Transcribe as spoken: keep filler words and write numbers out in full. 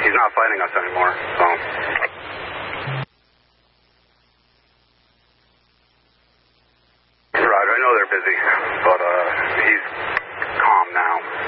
he's not fighting us anymore, so. Roger, I know they're busy, but uh, he's calm now.